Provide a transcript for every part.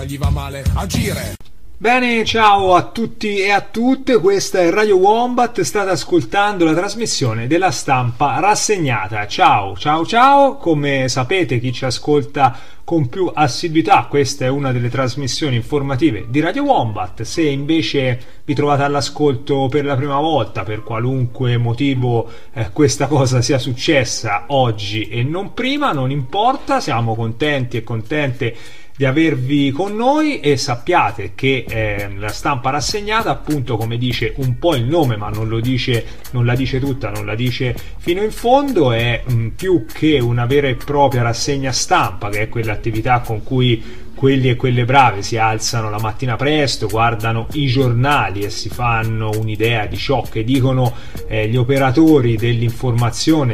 Gli va male agire. Bene, ciao a tutti e a tutte, questa è Radio Wombat, state ascoltando la trasmissione della stampa rassegnata. Ciao, ciao, ciao, come sapete chi ci ascolta con più assiduità, questa è una delle trasmissioni informative di Radio Wombat. Se invece vi trovate all'ascolto per la prima volta, per qualunque motivo questa cosa sia successa oggi e non prima, non importa, siamo contenti e contente di avervi con noi e sappiate che la stampa rassegnata, appunto come dice un po' il nome, ma non la dice tutta, non la dice fino in fondo, è più che una vera e propria rassegna stampa, che è quell'attività con cui quelli e quelle brave si alzano la mattina presto, guardano i giornali e si fanno un'idea di ciò che dicono gli operatori dell'informazione,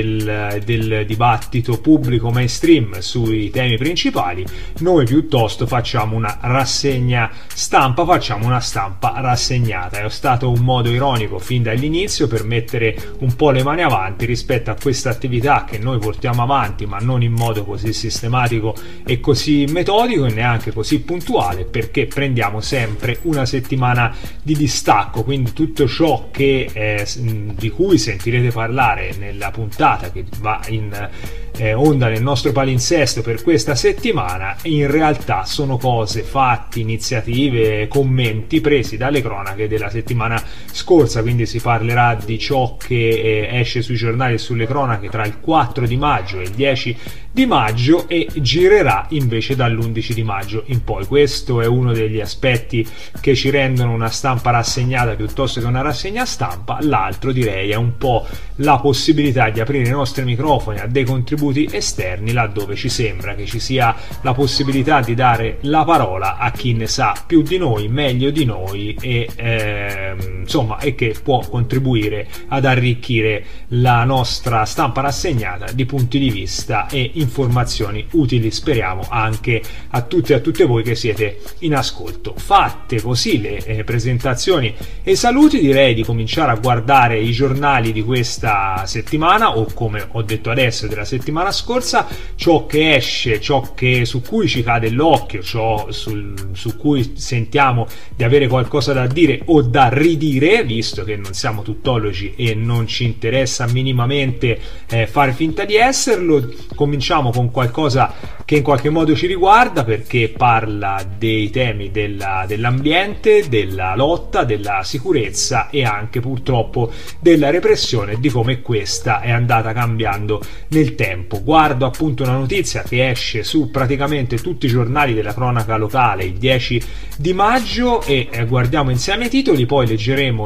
del dibattito pubblico mainstream sui temi principali. Noi piuttosto facciamo una rassegna stampa, facciamo una stampa rassegnata. È stato un modo ironico fin dall'inizio per mettere un po' le mani avanti rispetto a questa attività che noi portiamo avanti, ma non in modo così sistematico e così metodico e neanche così puntuale, perché prendiamo sempre una settimana di distacco, quindi tutto ciò che di cui sentirete parlare nella puntata che va in onda nel nostro palinsesto per questa settimana in realtà sono cose, fatti, iniziative, commenti presi dalle cronache della settimana scorsa. Quindi si parlerà di ciò che esce sui giornali e sulle cronache tra il 4 di maggio e il 10 di maggio e girerà invece dall'11 di maggio in poi. Questo è uno degli aspetti che ci rendono una stampa rassegnata piuttosto che una rassegna stampa. L'altro, direi, è un po' la possibilità di aprire i nostri microfoni a dei contributi esterni laddove ci sembra che ci sia la possibilità di dare la parola a chi ne sa più di noi, meglio di noi e che può contribuire ad arricchire la nostra stampa rassegnata di punti di vista e informazioni utili, speriamo, anche a tutti e a tutte voi che siete in ascolto. Fatte così le presentazioni e i saluti, direi di cominciare a guardare i giornali di questa settimana, o come ho detto adesso della settimana scorsa, ciò che esce, ciò che su cui ci cade l'occhio, ciò su cui sentiamo di avere qualcosa da dire o da ridire, visto che non siamo tuttologi e non ci interessa minimamente fare finta di esserlo. Cominciamo con qualcosa che in qualche modo ci riguarda, perché parla dei temi dell'ambiente, della lotta, della sicurezza e anche purtroppo della repressione, di come questa è andata cambiando nel tempo. Guardo appunto una notizia che esce su praticamente tutti i giornali della cronaca locale il 10 di maggio e guardiamo insieme i titoli, poi leggiamo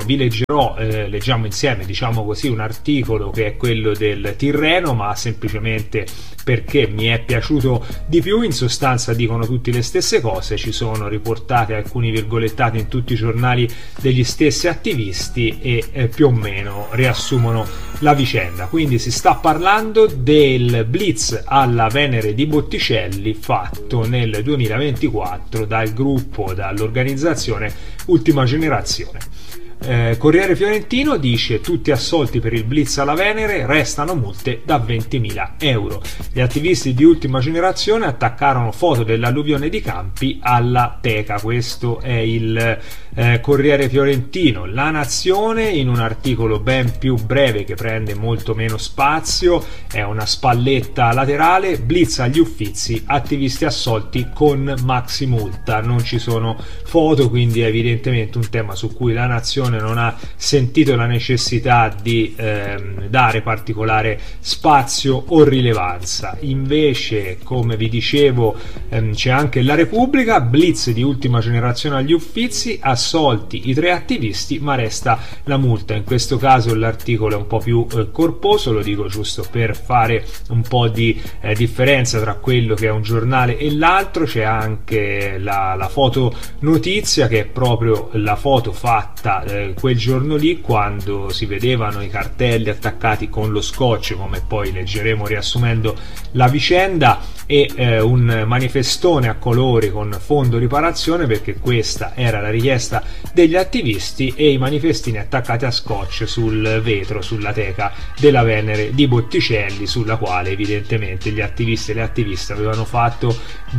insieme, diciamo così, un articolo che è quello del Tirreno, ma semplicemente perché mi è piaciuto di più. In sostanza dicono tutti le stesse cose, ci sono riportate alcuni virgolettati in tutti i giornali degli stessi attivisti e più o meno riassumono la vicenda. Quindi si sta parlando del blitz alla Venere di Botticelli fatto nel 2024 dall'organizzazione Ultima Generazione. Corriere Fiorentino dice: tutti assolti per il blitz alla Venere, restano multe da 20.000 euro. Gli attivisti di Ultima Generazione attaccarono foto dell'alluvione di Campi alla teca. Questo è il Corriere Fiorentino. La Nazione, in un articolo ben più breve che prende molto meno spazio, è una spalletta laterale: blitz agli Uffizi, attivisti assolti con maxi multa. Non ci sono foto, quindi è evidentemente un tema su cui la Nazione non ha sentito la necessità di dare particolare spazio o rilevanza. Invece, come vi dicevo, c'è anche la Repubblica: blitz di Ultima Generazione agli Uffizi, assolti i 3 attivisti ma resta la multa. In questo caso l'articolo è un po' più corposo, lo dico giusto per fare un po' di differenza tra quello che è un giornale e l'altro. C'è anche la foto notizia, che è proprio la foto fatta quel giorno lì, quando si vedevano i cartelli attaccati con lo scotch, come poi leggeremo riassumendo la vicenda. e un manifestone a colori con fondo riparazione, perché questa era la richiesta degli attivisti, e i manifestini attaccati a scotch sul vetro, sulla teca della Venere di Botticelli, sulla quale evidentemente gli attivisti e le attiviste avevano fatto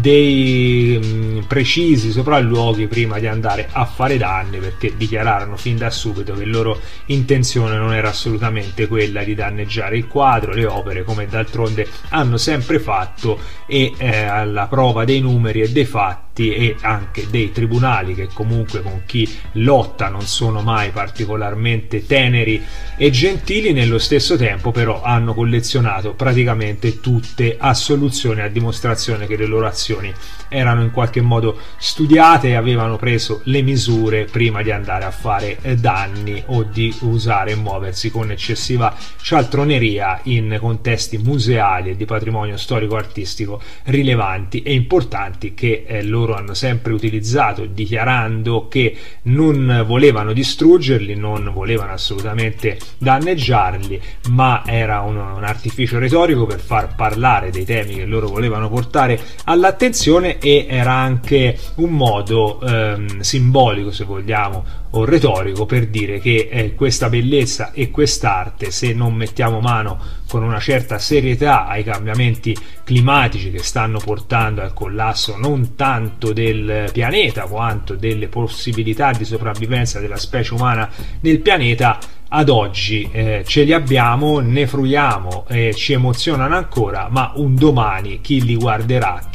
dei precisi sopralluoghi prima di andare a fare danni, perché dichiararono fin da subito che il loro intenzione non era assolutamente quella di danneggiare il quadro, le opere, come d'altronde hanno sempre fatto, e alla prova dei numeri e dei fatti e anche dei tribunali, che comunque con chi lotta non sono mai particolarmente teneri e gentili, nello stesso tempo però hanno collezionato praticamente tutte assoluzioni, a dimostrazione che le loro azioni erano in qualche modo studiate e avevano preso le misure prima di andare a fare danni o di usare e muoversi con eccessiva cialtroneria in contesti museali e di patrimonio storico-artistico rilevanti e importanti, che loro hanno sempre utilizzato, dichiarando che non volevano distruggerli, non volevano assolutamente danneggiarli, ma era un artificio retorico per far parlare dei temi che loro volevano portare all'attenzione, e era anche un modo simbolico, se vogliamo, o retorico, per dire che questa bellezza e quest'arte, se non mettiamo mano con una certa serietà ai cambiamenti climatici che stanno portando al collasso non tanto del pianeta quanto delle possibilità di sopravvivenza della specie umana nel pianeta, ad oggi ce li abbiamo, ne fruiamo, ci emozionano ancora, ma un domani chi li guarderà,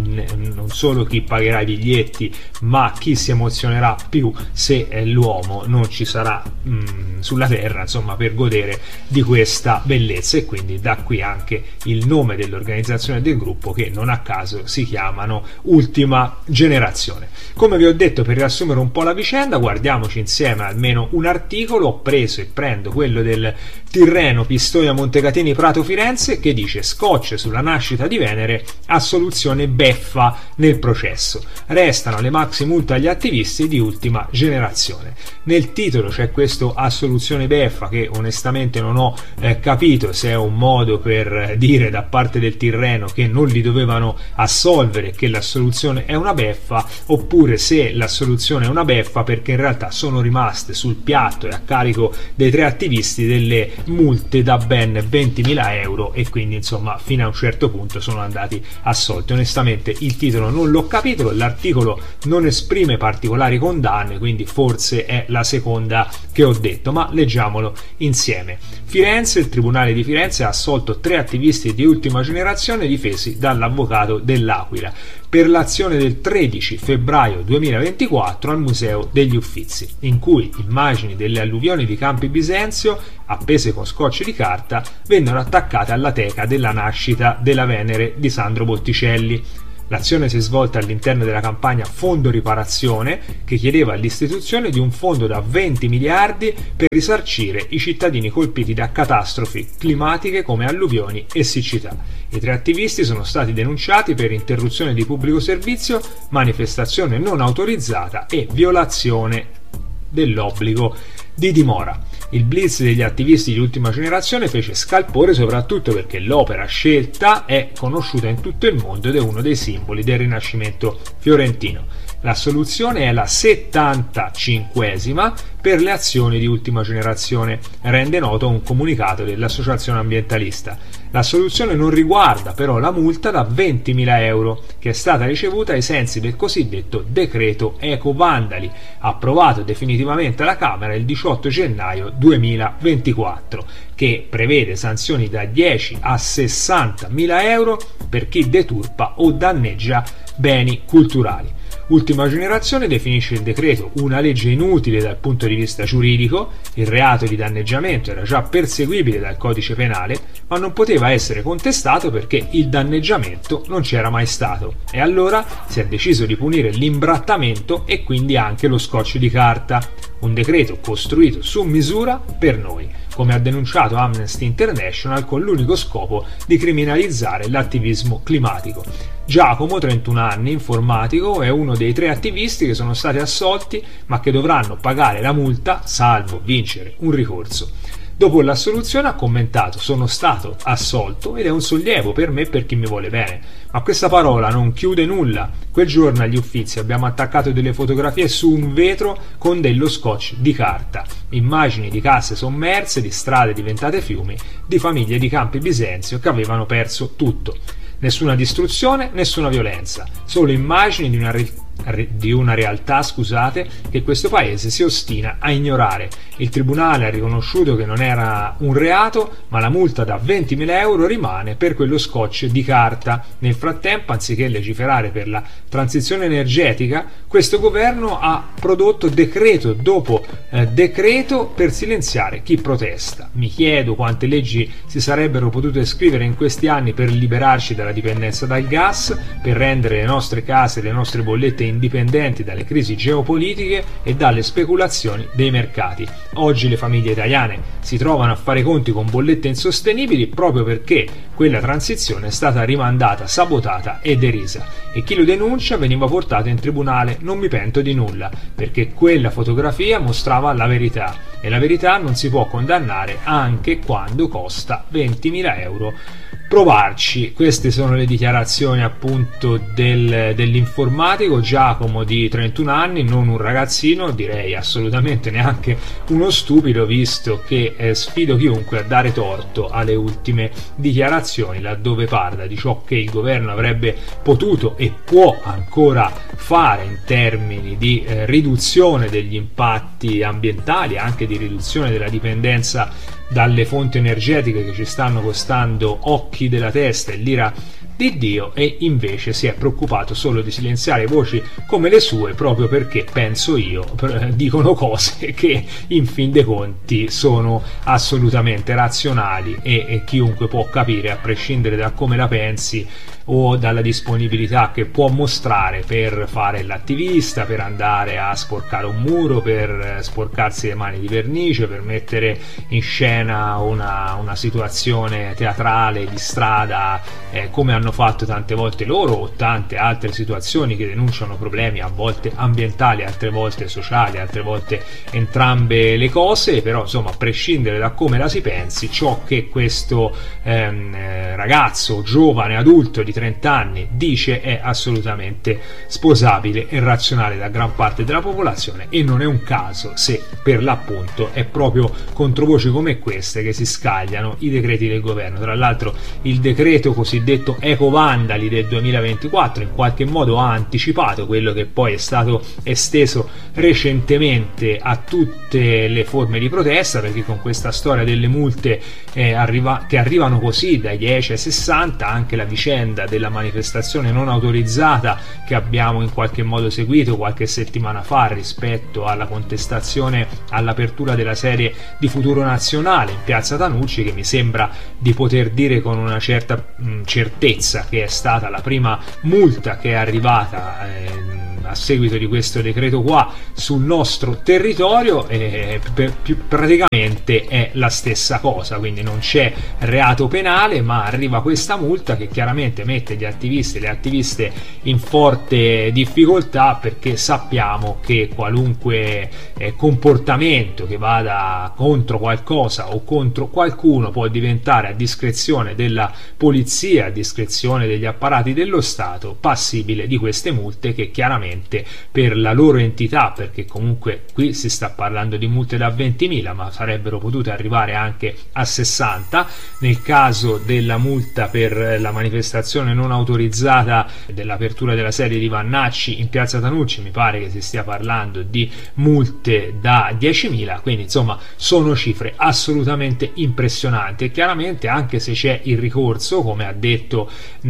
non solo chi pagherà i biglietti, ma chi si emozionerà più se l'uomo non ci sarà sulla terra, insomma, per godere di questa bellezza. E quindi da qui anche il nome dell'organizzazione del gruppo, che non a caso si chiamano Ultima Generazione. Come vi ho detto, per riassumere un po' la vicenda, guardiamoci insieme almeno un articolo. Ho preso e prendo quello del Tirreno Pistoia Montecatini Prato Firenze, che dice: scotch sulla nascita di Venere, assoluzione beffa nel processo, restano le maxi multe agli attivisti di Ultima Generazione. Nel titolo c'è questo assoluzione beffa, che onestamente non ho capito se è un modo per dire da parte del Tirreno che non li dovevano assolvere, che l'assoluzione è una beffa, oppure se l'assoluzione è una beffa perché in realtà sono rimaste sul piatto e a carico dei 3 attivisti delle multe da ben 20.000 euro, e quindi insomma fino a un certo punto sono andati assolti. Onestamente il titolo non l'ho capito, l'articolo non esprime particolari condanne, quindi forse è la seconda che ho detto, ma leggiamolo insieme. Firenze, il Tribunale di Firenze ha assolto 3 attivisti di Ultima Generazione difesi dall'avvocato dell'Aquila per l'azione del 13 febbraio 2024 al Museo degli Uffizi, in cui immagini delle alluvioni di Campi Bisenzio, appese con scotch di carta, vennero attaccate alla teca della nascita della Venere di Sandro Botticelli. L'azione si è svolta all'interno della campagna Fondo Riparazione, che chiedeva l'istituzione di un fondo da 20 miliardi per risarcire i cittadini colpiti da catastrofi climatiche come alluvioni e siccità. I 3 attivisti sono stati denunciati per interruzione di pubblico servizio, manifestazione non autorizzata e violazione dell'obbligo di dimora. Il blitz degli attivisti di Ultima Generazione fece scalpore soprattutto perché l'opera scelta è conosciuta in tutto il mondo ed è uno dei simboli del Rinascimento fiorentino. La soluzione è la 75esima per le azioni di Ultima Generazione, rende noto un comunicato dell'associazione ambientalista. La soluzione non riguarda però la multa da 20.000 euro che è stata ricevuta ai sensi del cosiddetto decreto Eco Vandali, approvato definitivamente alla Camera il 18 gennaio 2024, che prevede sanzioni da 10 a 60.000 euro per chi deturpa o danneggia beni culturali. Ultima Generazione definisce il decreto una legge inutile dal punto di vista giuridico. Il reato di danneggiamento era già perseguibile dal codice penale, ma non poteva essere contestato perché il danneggiamento non c'era mai stato, e allora si è deciso di punire l'imbrattamento e quindi anche lo scotch di carta, un decreto costruito su misura per noi, come ha denunciato Amnesty International, con l'unico scopo di criminalizzare l'attivismo climatico. Giacomo, 31 anni, informatico, è uno dei 3 attivisti che sono stati assolti ma che dovranno pagare la multa salvo vincere un ricorso. Dopo l'assoluzione ha commentato: sono stato assolto ed è un sollievo per me e per chi mi vuole bene. Ma questa parola non chiude nulla. Quel giorno agli Uffizi abbiamo attaccato delle fotografie su un vetro con dello scotch di carta, immagini di case sommerse, di strade diventate fiumi, di famiglie di Campi Bisenzio che avevano perso tutto. Nessuna distruzione, nessuna violenza, solo immagini di una realtà, che questo paese si ostina a ignorare. Il tribunale ha riconosciuto che non era un reato, ma la multa da 20.000 euro rimane per quello scotch di carta. Nel frattempo, anziché legiferare per la transizione energetica, questo governo ha prodotto decreto dopo decreto per silenziare chi protesta. Mi chiedo quante leggi si sarebbero potute scrivere in questi anni per liberarci dalla dipendenza dal gas, per rendere le nostre case e le nostre bollette indipendenti dalle crisi geopolitiche e dalle speculazioni dei mercati. Oggi le famiglie italiane si trovano a fare i conti con bollette insostenibili proprio perché quella transizione è stata rimandata, sabotata e derisa, e chi lo denuncia veniva portato in tribunale. Non mi pento di nulla, perché quella fotografia mostrava la verità, e la verità non si può condannare anche quando costa 20.000 euro provarci. Queste sono le dichiarazioni appunto dell'informatico Giacomo di 31 anni, non un ragazzino, direi assolutamente neanche uno stupido, visto che sfido chiunque a dare torto alle ultime dichiarazioni, laddove parla di ciò che il governo avrebbe potuto e può ancora fare in termini di riduzione degli impatti ambientali, anche di riduzione della dipendenza dalle fonti energetiche che ci stanno costando occhi della testa e l'ira di Dio, e invece si è preoccupato solo di silenziare voci come le sue, proprio perché, penso io, dicono cose che in fin dei conti sono assolutamente razionali e chiunque può capire, a prescindere da come la pensi o dalla disponibilità che può mostrare per fare l'attivista, per andare a sporcare un muro, per sporcarsi le mani di vernice, per mettere in scena una situazione teatrale di strada, come hanno fatto tante volte loro, o tante altre situazioni che denunciano problemi a volte ambientali, altre volte sociali, altre volte entrambe le cose. Però insomma, a prescindere da come la si pensi, ciò che questo ragazzo giovane adulto di 30 anni dice è assolutamente sposabile e razionale da gran parte della popolazione, e non è un caso se per l'appunto è proprio contro voci come queste che si scagliano i decreti del governo. Tra l'altro il decreto cosiddetto ecovandali del 2024 in qualche modo ha anticipato quello che poi è stato esteso recentemente a tutte le forme di protesta, perché con questa storia delle multe che arrivano così dai 10 ai 60, anche la vicenda della manifestazione non autorizzata che abbiamo in qualche modo seguito qualche settimana fa rispetto alla contestazione all'apertura della serie di Futuro Nazionale in piazza Tanucci, che mi sembra di poter dire con una certa certezza che è stata la prima multa che è arrivata a seguito di questo decreto qua sul nostro territorio, praticamente è la stessa cosa, quindi non c'è reato penale, ma arriva questa multa che chiaramente mette gli attivisti e le attiviste in forte difficoltà, perché sappiamo che qualunque comportamento che vada contro qualcosa o contro qualcuno può diventare, a discrezione della polizia, a discrezione degli apparati dello Stato, passibile di queste multe, che chiaramente per la loro entità, perché comunque qui si sta parlando di multe da 20.000, ma sarebbero potute arrivare anche a 60. Nel caso della multa per la manifestazione non autorizzata dell'apertura della serie di Vannacci in piazza Tanucci, mi pare che si stia parlando di multe da 10.000, quindi insomma sono cifre assolutamente impressionanti. E chiaramente, anche se c'è il ricorso, come ha detto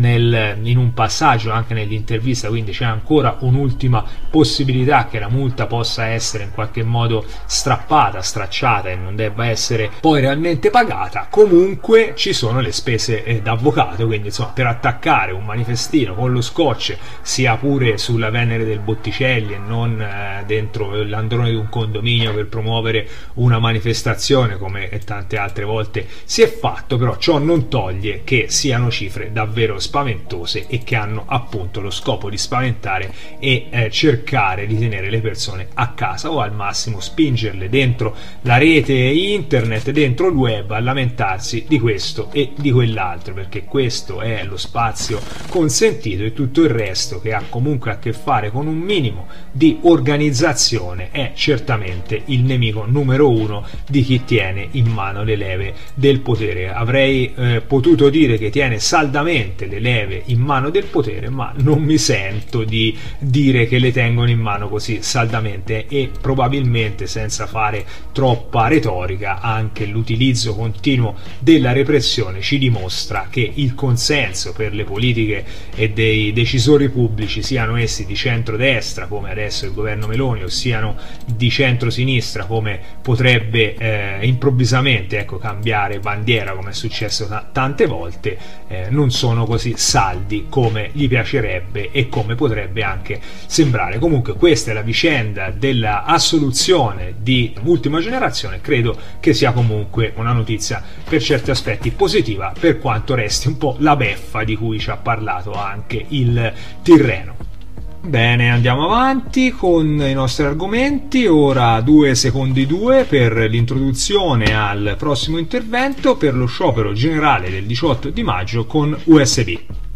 in un passaggio anche nell'intervista, quindi c'è ancora un'ultima possibilità che la multa possa essere in qualche modo strappata, stracciata e non debba essere poi realmente pagata, comunque ci sono le spese d'avvocato, quindi insomma per attaccare un manifestino con lo scotch, sia pure sulla Venere del Botticelli e non dentro l'androne di un condominio per promuovere una manifestazione come tante altre volte si è fatto, però ciò non toglie che siano cifre davvero spaventose e che hanno appunto lo scopo di spaventare e e cercare di tenere le persone a casa o al massimo spingerle dentro la rete internet, dentro il web, a lamentarsi di questo e di quell'altro, perché questo è lo spazio consentito e tutto il resto che ha comunque a che fare con un minimo di organizzazione è certamente il nemico numero uno di chi tiene in mano le leve del potere. Avrei potuto dire che tiene saldamente le leve in mano del potere, ma non mi sento di dire che le tengono in mano così saldamente, e probabilmente, senza fare troppa retorica, anche l'utilizzo continuo della repressione ci dimostra che il consenso per le politiche e dei decisori pubblici, siano essi di centrodestra come adesso il governo Meloni o siano di centrosinistra come potrebbe improvvisamente cambiare bandiera come è successo tante volte, non sono così saldi come gli piacerebbe e come potrebbe anche sembrare. Comunque questa è la vicenda della assoluzione di Ultima Generazione. Credo che sia comunque una notizia per certi aspetti positiva, per quanto resti un po' la beffa di cui ci ha parlato anche il Tirreno. Bene, andiamo avanti con i nostri argomenti. Ora 2 secondi 2 per l'introduzione al prossimo intervento, per lo sciopero generale del 18 di maggio con USB.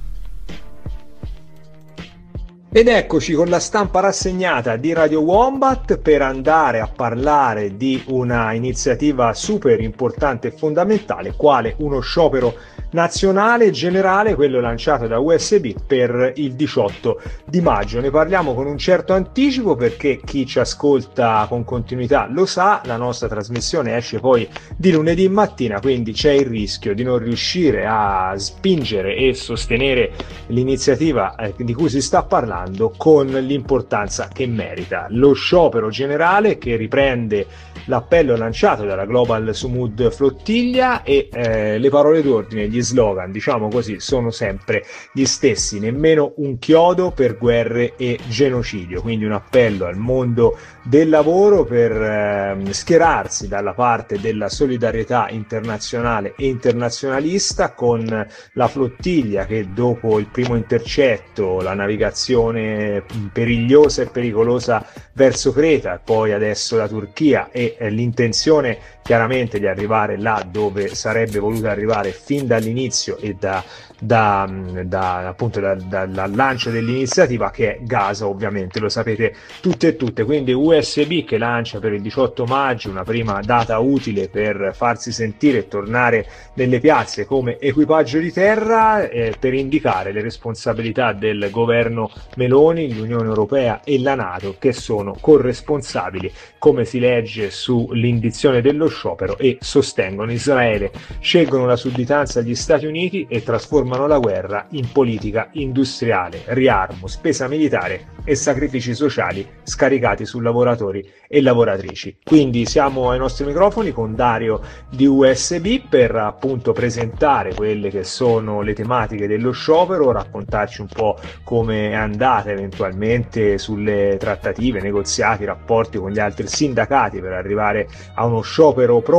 Ed eccoci con la stampa rassegnata di Radio Wombat per andare a parlare di una iniziativa super importante e fondamentale, quale uno sciopero nazionale generale, quello lanciato da USB per il 18 di maggio. Ne parliamo con un certo anticipo perché chi ci ascolta con continuità lo sa, la nostra trasmissione esce poi di lunedì mattina, quindi c'è il rischio di non riuscire a spingere e sostenere l'iniziativa di cui si sta parlando con l'importanza che merita. Lo sciopero generale che riprende l'appello lanciato dalla Global Sumud Flottiglia e le parole d'ordine, gli slogan, diciamo così, sono sempre gli stessi: nemmeno un chiodo per guerre e genocidio. Quindi un appello al mondo del lavoro per schierarsi dalla parte della solidarietà internazionale e internazionalista con la flottiglia che, dopo il primo intercetto, la navigazione perigliosa e pericolosa verso Creta, poi adesso la Turchia, e l'intenzione chiaramente di arrivare là dove sarebbe voluta arrivare fin dall'inizio e dal lancio dell'iniziativa, che è Gaza, ovviamente lo sapete tutte e tutte. Quindi USB che lancia per il 18 maggio una prima data utile per farsi sentire e tornare nelle piazze come equipaggio di terra, per indicare le responsabilità del governo Meloni, l'Unione Europea e la NATO, che sono corresponsabili, come si legge sull'indizione dello sciopero, e sostengono Israele, scelgono la sudditanza agli Stati Uniti e trasformano la guerra in politica industriale, riarmo, spesa militare e sacrifici sociali scaricati su lavoratori e lavoratrici. Quindi siamo ai nostri microfoni con Dario di USB per appunto presentare quelle che sono le tematiche dello sciopero, raccontarci un po' come è andata eventualmente sulle trattative, negoziati, rapporti con gli altri sindacati per arrivare a uno sciopero